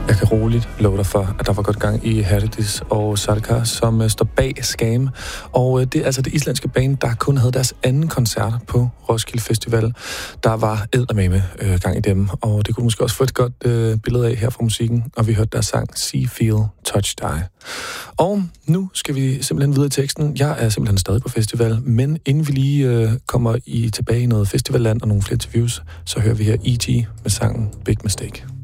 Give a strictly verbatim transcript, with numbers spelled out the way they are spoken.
Jeg kan roligt love dig for, at der var godt gang i Herdis og Sarkar, som uh, står bag Skam. Og uh, det er altså det islandske band, der kun havde deres anden koncert på Roskilde Festival. Der var eddermame uh, gang i dem, og det kunne måske også få et godt uh, billede af her fra musikken. Og vi hørte deres sang See, Feel, Touch, Die. Og nu skal vi simpelthen videre i teksten. Jeg er simpelthen stadig på festival, men inden vi lige uh, kommer i tilbage i noget festivalland og nogle flere interviews, så hører vi her E T med sangen Big Mistake.